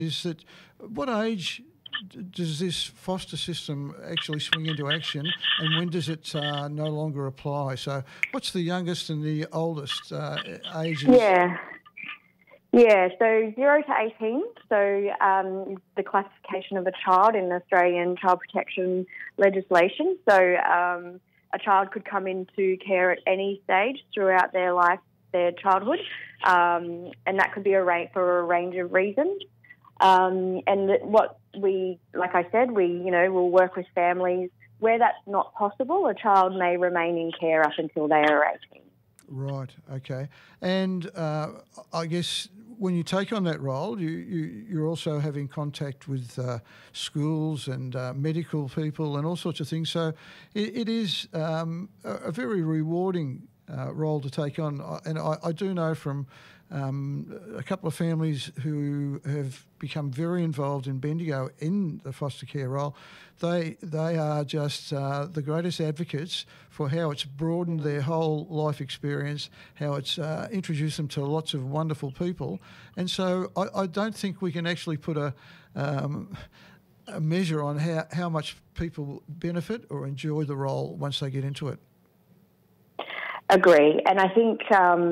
is that what age does this foster system actually swing into action, and when does it no longer apply? So what's the youngest and the oldest ages? Yeah, so 0 to 18, the classification of a child in Australian child protection legislation. So a child could come into care at any stage throughout their life, their childhood, and that could be for a range of reasons. What we, like I said, we'll work with families where that's not possible. A child may remain in care up until they are 18. Right. Okay. And I guess when you take on that role, you're also having contact with schools and medical people and all sorts of things. So it is a very rewarding role to take on. And I do know from a couple of families who have become very involved in Bendigo in the foster care role. They are just the greatest advocates for how it's broadened their whole life experience, how it's introduced them to lots of wonderful people. And so I don't think we can actually put a measure on how much people benefit or enjoy the role once they get into it. Agree. And I think,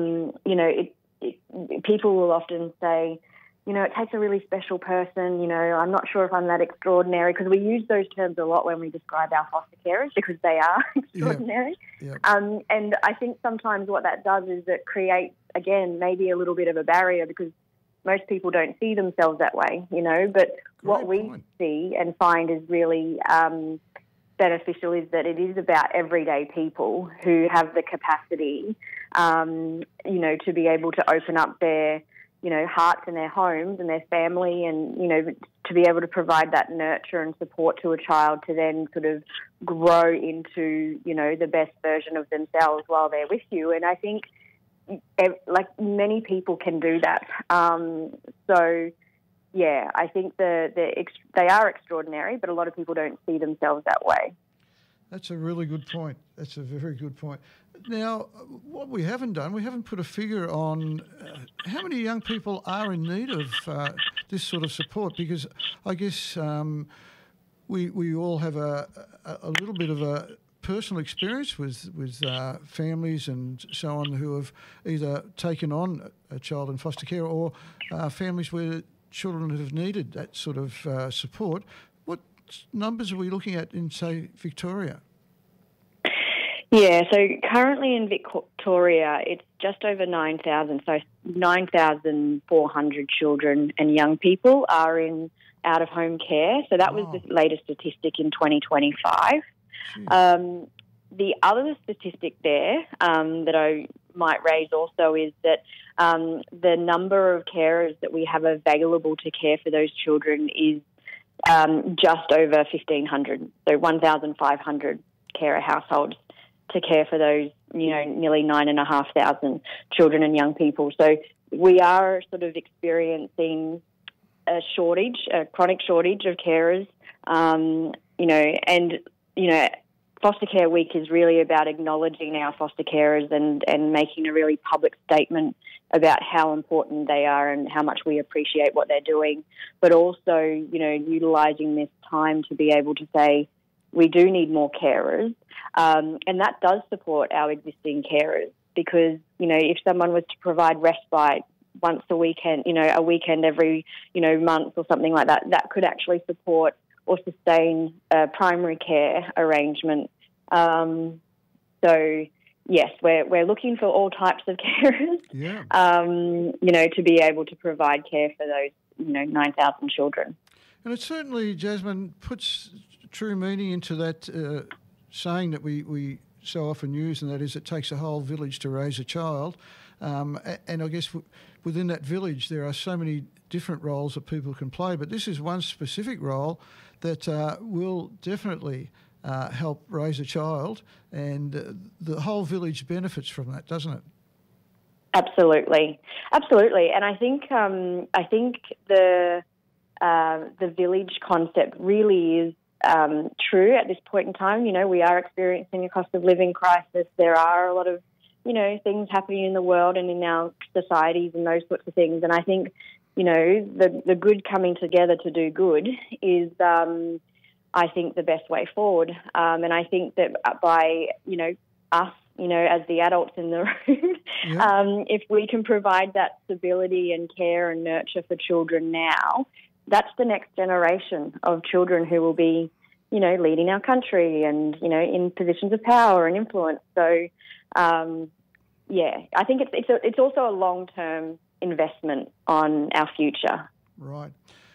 people will often say, it takes a really special person, I'm not sure if I'm that extraordinary, because we use those terms a lot when we describe our foster carers because they are extraordinary. Yeah. And I think sometimes what that does is it creates, again, maybe a little bit of a barrier because most people don't see themselves that way, but what we see and find is really beneficial is that it is about everyday people who have the capacity, to be able to open up their, hearts and their homes and their family and, to be able to provide that nurture and support to a child to then sort of grow into, the best version of themselves while they're with you. And I think, many people can do that. I think they are extraordinary, but a lot of people don't see themselves that way. That's a really good point. That's a very good point. Now, what we haven't done, we haven't put a figure on how many young people are in need of this sort of support, because I guess we all have a little bit of a personal experience with families and so on who have either taken on a child in foster care or families where children have needed that sort of support. What numbers are we looking at in, say, Victoria? Yeah, so currently in Victoria, it's just over 9,000. So 9,400 children and young people are in out-of-home care. So that was the latest statistic in 2025. The other statistic there that I might raise also is that the number of carers that we have available to care for those children is just over 1,500, so 1,500 carer households to care for those, nearly 9,500 children and young people. So we are sort of experiencing a chronic shortage of carers, Foster Care Week is really about acknowledging our foster carers and making a really public statement about how important they are and how much we appreciate what they're doing, but also, utilising this time to be able to say we do need more carers. And that does support our existing carers because, if someone was to provide respite once a weekend, a weekend every, month or something like that, that could actually support or sustain a primary care arrangement. So, yes, we're looking for all types of carers, to be able to provide care for those, 9,000 children. And it certainly, Jasmine, puts true meaning into that saying that we so often use, and that is it takes a whole village to raise a child. And I guess within that village there are so many different roles that people can play, but this is one specific role that will definitely help raise a child, and the whole village benefits from that, doesn't it? Absolutely, and I think the village concept really is true at this point in time. We are experiencing a cost of living crisis. There are a lot of things happening in the world and in our societies and those sorts of things. And I think the good coming together to do good is, I think, the best way forward. And I think that by, us, as the adults in the room, if we can provide that stability and care and nurture for children now, that's the next generation of children who will be, leading our country and, in positions of power and influence. So, I think it's also a long-term investment on our future. Right.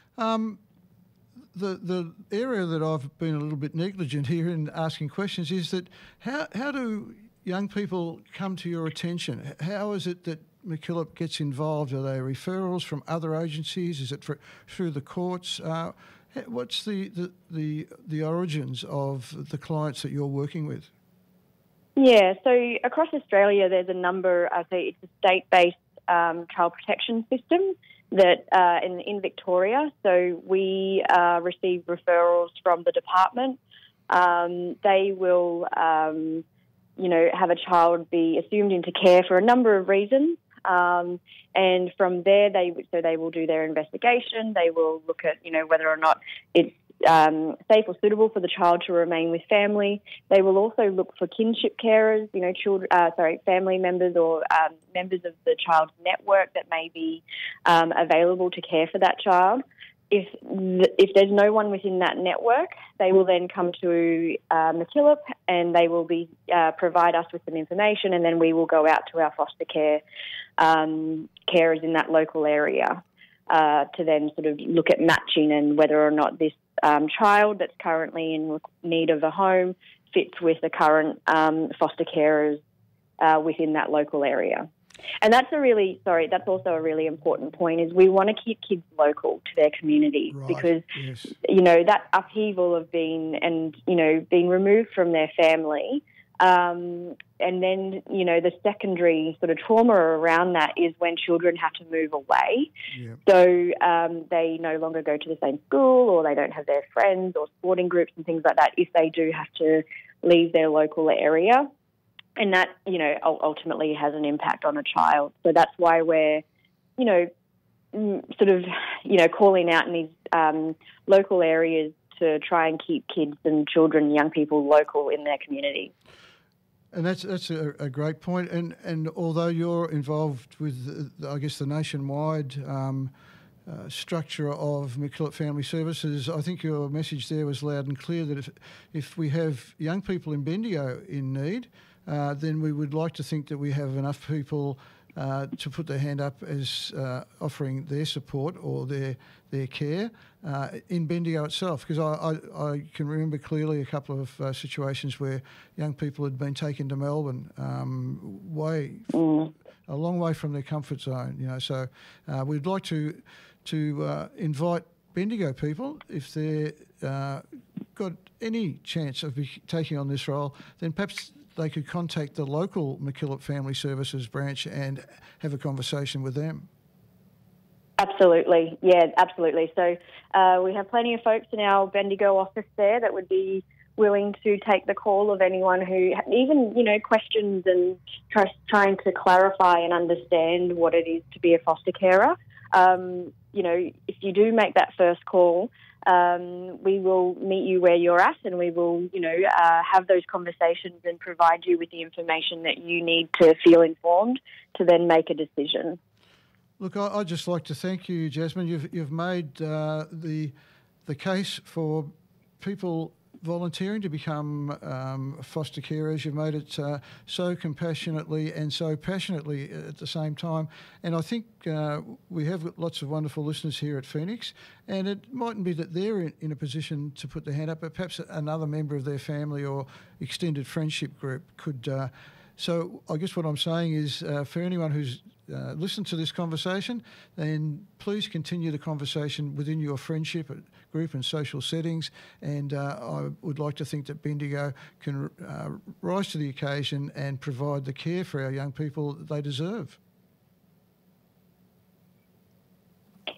The area that I've been a little bit negligent here in asking questions is that how do young people come to your attention? How is it that MacKillop gets involved? Are they referrals from other agencies? Is it through the courts? What's the origins of the clients that you're working with? Yeah, so across Australia, there's a number. It's a state-based child protection system that in Victoria. So we receive referrals from the department. They will, have a child be assumed into care for a number of reasons. And from there, they will do their investigation. They will look at, whether or not it's safe or suitable for the child to remain with family. They will also look for kinship carers, family members or members of the child's network that may be available to care for that child. If there's no one within that network, they will then come to MacKillop and they will provide us with some information, and then we will go out to our foster care carers in that local area to then sort of look at matching and whether or not this child that's currently in need of a home fits with the current foster carers within that local area. And that's also a really important point, is we want to keep kids local to their communities, right, because, that upheaval of being removed from their family, and then, the secondary sort of trauma around that is when children have to move away. Yep. So they no longer go to the same school, or they don't have their friends or sporting groups and things like that if they do have to leave their local area. And that, ultimately has an impact on a child. So that's why we're, calling out in these local areas to try and keep kids and children, young people local in their community. And that's a great point. And although you're involved with, I guess, the nationwide structure of MacKillop Family Services, I think your message there was loud and clear that if we have young people in Bendigo in need, then we would like to think that we have enough people to put their hand up as offering their support or their care in Bendigo itself. Because I can remember clearly a couple of situations where young people had been taken to Melbourne, a long way from their comfort zone. So we'd like to invite Bendigo people, if they're got any chance of taking on this role, then perhaps they could contact the local MacKillop Family Services branch and have a conversation with them. Absolutely. Yeah, absolutely. So we have plenty of folks in our Bendigo office there that would be willing to take the call of anyone who even, questions and trying to clarify and understand what it is to be a foster carer. If you do make that first call, we will meet you where you're at, and we will, have those conversations and provide you with the information that you need to feel informed to then make a decision. Look, I'd just like to thank you, Jasmine. You've made the case for people volunteering to become foster carers. You've made it so compassionately and so passionately at the same time. And I think we have lots of wonderful listeners here at Phoenix, and it mightn't be that they're in a position to put their hand up, but perhaps another member of their family or extended friendship group could. So I guess what I'm saying is for anyone who's listened to this conversation, then please continue the conversation within your friendship group and social settings. And I would like to think that Bendigo can rise to the occasion and provide the care for our young people that they deserve.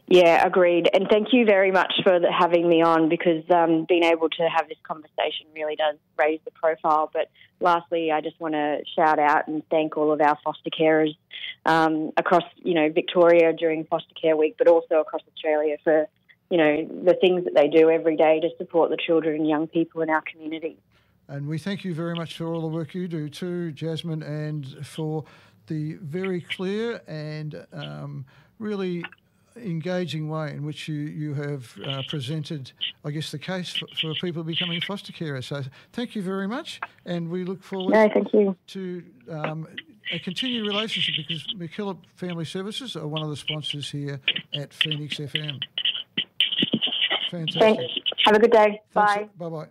Yeah, agreed. And thank you very much for having me on, because being able to have this conversation really does raise the profile. But lastly, I just want to shout out and thank all of our foster carers across, Victoria during Foster Care Week, but also across Australia for, the things that they do every day to support the children and young people in our community. And we thank you very much for all the work you do too, Jasmine, and for the very clear and really engaging way in which you have presented, I guess, the case for people becoming foster carers. So thank you very much, and we look forward thank you. to a continued relationship, because MacKillop Family Services are one of the sponsors here at Phoenix FM. Fantastic. Thanks. Have a good day. Bye. Bye-bye.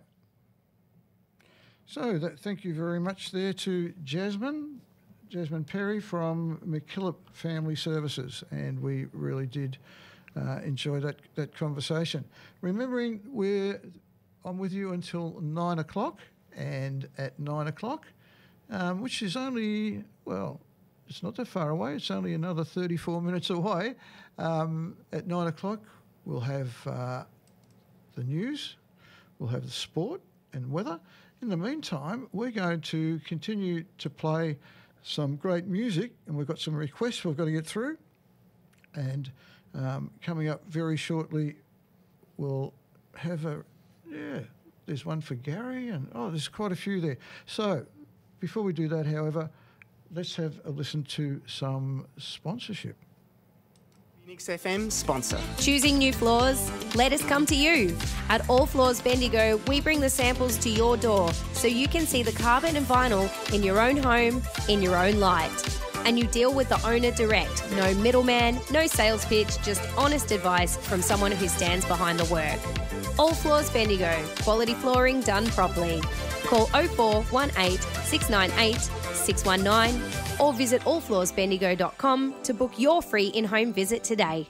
So thank you very much there to Jasmine Perry from MacKillop Family Services, and we really did enjoy that conversation. Remembering I'm with you until 9 o'clock, and at 9 o'clock, which is only, it's not that far away, it's only another 34 minutes away. At 9 o'clock, we'll have the news, we'll have the sport and weather. In the meantime, we're going to continue to play some great music, and we've got some requests we've got to get through. And coming up very shortly, we'll have there's one for Gary, and there's quite a few there. So before we do that, however, let's have a listen to some sponsorship. Phoenix FM sponsor. Choosing new floors? Let us come to you. At All Floors Bendigo, we bring the samples to your door so you can see the carpet and vinyl in your own home, in your own light. And you deal with the owner direct. No middleman, no sales pitch, just honest advice from someone who stands behind the work. All Floors Bendigo, quality flooring done properly. Call 0418 698 619 or visit allfloorsbendigo.com to book your free in-home visit today.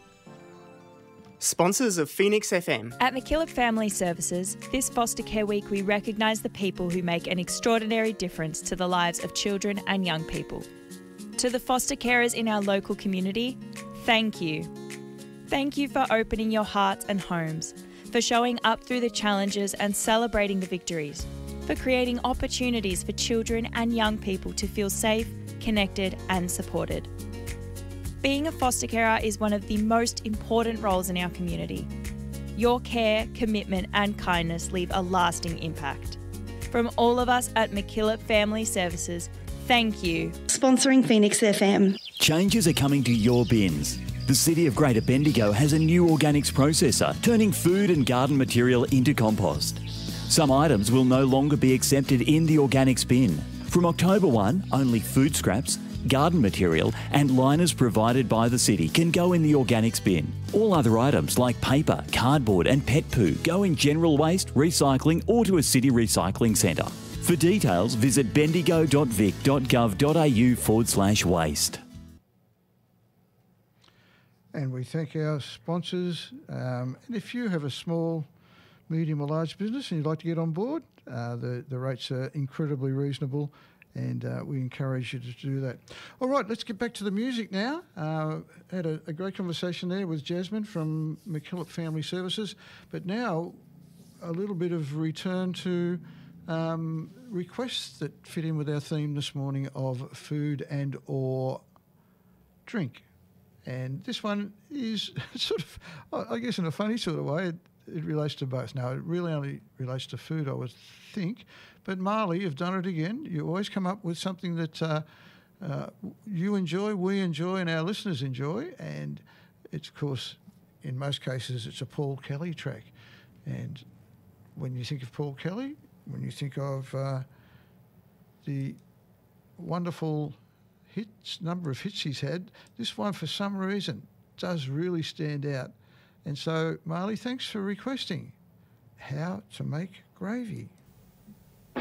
Sponsors of Phoenix FM. At MacKillop Family Services, this Foster Care Week we recognise the people who make an extraordinary difference to the lives of children and young people. To the foster carers in our local community, thank you. Thank you for opening your hearts and homes, for showing up through the challenges and celebrating the victories, for creating opportunities for children and young people to feel safe, connected and supported. Being a foster carer is one of the most important roles in our community. Your care, commitment and kindness leave a lasting impact. From all of us at MacKillop Family Services, thank you. Sponsoring Phoenix FM. Changes are coming to your bins. The City of Greater Bendigo has a new organics processor, turning food and garden material into compost. Some items will no longer be accepted in the organics bin. From October 1, only food scraps, garden material and liners provided by the city can go in the organics bin. All other items like paper, cardboard and pet poo go in general waste, recycling or to a city recycling centre. For details, visit bendigo.vic.gov.au/waste. And we thank our sponsors. And if you have a small, medium or large business and you'd like to get on board, the rates are incredibly reasonable, and we encourage you to do that. All right, let's get back to the music now. Had a great conversation there with Jasmine from MacKillop Family Services, but now a little bit of return to requests that fit in with our theme this morning of food and or drink. And this one is sort of, I guess in a funny sort of way, it relates to both. Now, it really only relates to food, I would think. But Marley, you've done it again. You always come up with something that you enjoy, we enjoy, and our listeners enjoy. And it's, of course, in most cases, it's a Paul Kelly track. And when you think of Paul Kelly, when you think of the wonderful number of hits he's had, this one, for some reason, does really stand out. And so, Marley, thanks for requesting How to Make Gravy.